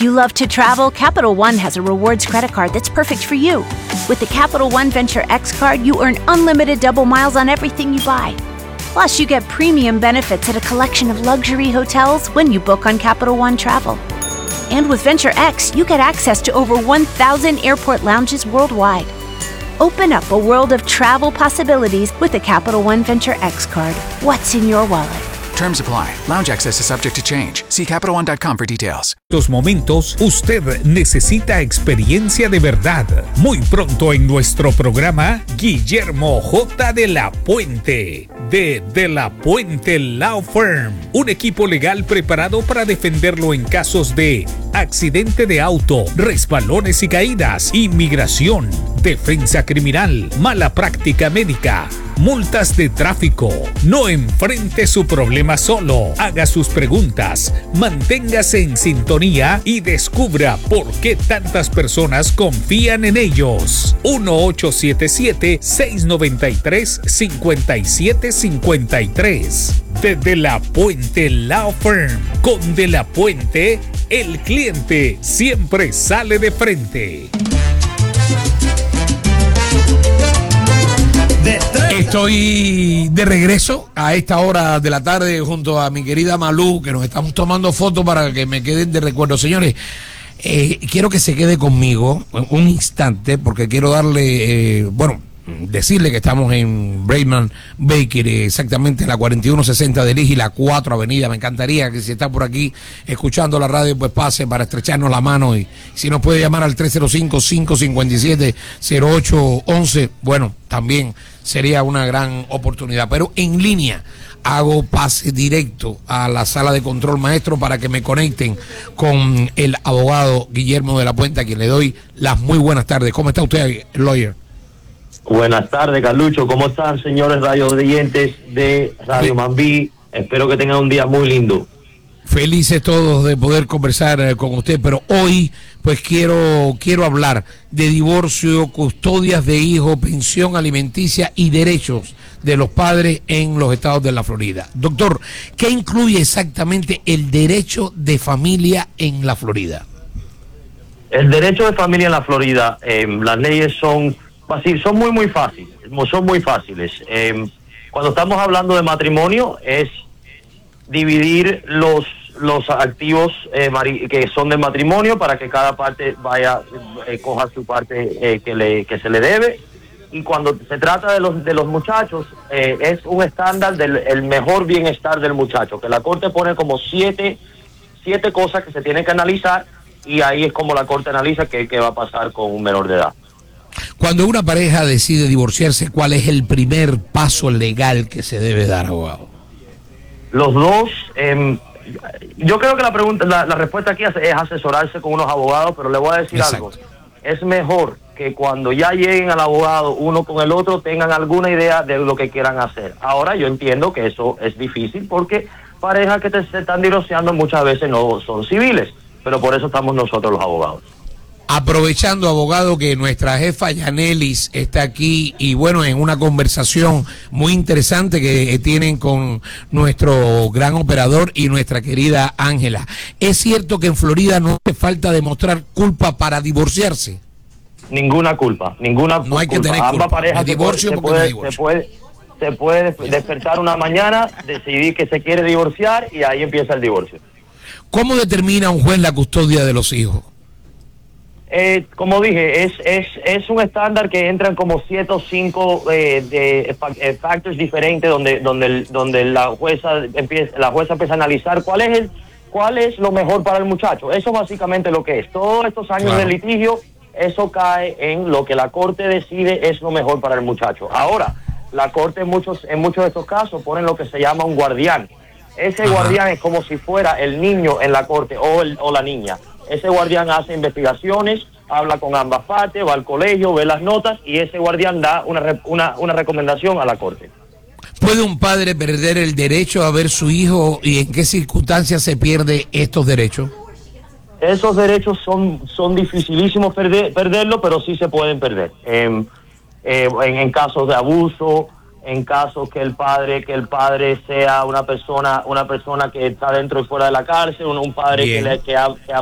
If you love to travel, Capital One has a rewards credit card that's perfect for you. With the Capital One Venture X card, you earn unlimited double miles on everything you buy. Plus, you get premium benefits at a collection of luxury hotels when you book on Capital One Travel. And with Venture X, you get access to over 1,000 airport lounges worldwide. Open up a world of travel possibilities with the Capital One Venture X card. What's in your wallet? Terms apply. Lounge access is subject to change. See CapitalOne.com for details. Los momentos, usted necesita experiencia de verdad. Muy pronto en nuestro programa, Guillermo J. de la Puente, de la Puente Law Firm. Un equipo legal preparado para defenderlo en casos de accidente de auto, resbalones y caídas, inmigración, defensa criminal, mala práctica médica, multas de tráfico. No enfrente su problema solo. Haga sus preguntas, manténgase en sintonía y descubra por qué tantas personas confían en ellos. 1-877-693-5753. De la Puente Law Firm. Con De la Puente, el cliente siempre sale de frente. Estoy de regreso a esta hora de la tarde junto a mi querida Malú, que nos estamos tomando fotos para que me queden de recuerdo. Señores, quiero que se quede conmigo un instante porque quiero darle, decirle que estamos en Braidman Bakery, exactamente en la 4160 de Lig y la 4 Avenida. Me encantaría que si está por aquí escuchando la radio, pues pase para estrecharnos la mano y si nos puede llamar al 305-557-0811, bueno, también sería una gran oportunidad. Pero en línea hago pase directo a la sala de control, maestro, para que me conecten con el abogado Guillermo de la Puente, a quien le doy las muy buenas tardes. ¿Cómo está usted, lawyer? Buenas tardes, Carlucho. ¿Cómo están, señores radioyentes de Radio Mambí? Espero que tengan un día muy lindo. Felices todos de poder conversar con usted, pero hoy pues quiero hablar de divorcio, custodias de hijos, pensión alimenticia y derechos de los padres en los estados de la Florida. Doctor, ¿qué incluye exactamente el derecho de familia en la Florida? El derecho de familia en la Florida, las leyes son muy fáciles. Cuando estamos hablando de matrimonio, es dividir los activos que son de matrimonio para que cada parte vaya coja su parte que se le debe. Y cuando se trata de los muchachos, es un estándar del mejor bienestar del muchacho, que la corte pone como siete cosas que se tienen que analizar, y ahí es como la corte analiza qué va a pasar con un menor de edad. Cuando una pareja decide divorciarse, ¿cuál es el primer paso legal que se debe dar, abogado? Los dos, yo creo que la respuesta aquí es asesorarse con unos abogados, pero le voy a decir Exacto. algo. Es mejor que cuando ya lleguen al abogado uno con el otro tengan alguna idea de lo que quieran hacer. Ahora yo entiendo que eso es difícil porque parejas que se están divorciando muchas veces no son civiles, pero por eso estamos nosotros los abogados. Aprovechando, abogado, que nuestra jefa Yanelis está aquí y bueno, en una conversación muy interesante que tienen con nuestro gran operador y nuestra querida Ángela. ¿Es cierto que en Florida no hace falta demostrar culpa para divorciarse? Ninguna culpa. No hay que tener Ambas culpa. parejas Se puede despertar una mañana, decidir que se quiere divorciar y ahí empieza el divorcio. ¿Cómo determina un juez la custodia de los hijos? Como dije, es un estándar que entran como 7 o 5 factors diferentes donde la jueza empieza a analizar cuál es lo mejor para el muchacho. Eso básicamente lo que es. Todos estos años de litigio, eso cae en lo que la corte decide es lo mejor para el muchacho. Ahora, la corte en muchos de estos casos ponen lo que se llama un guardián. Ese guardián es como si fuera el niño en la corte o la niña. Ese guardián hace investigaciones, habla con ambas partes, va al colegio, ve las notas y ese guardián da una recomendación a la corte. ¿Puede un padre perder el derecho a ver su hijo y en qué circunstancias se pierde estos derechos? Esos derechos son dificilísimos perderlo, pero sí se pueden perder. En casos de abuso, en casos que el padre sea una persona que está dentro y fuera de la cárcel, un padre que ha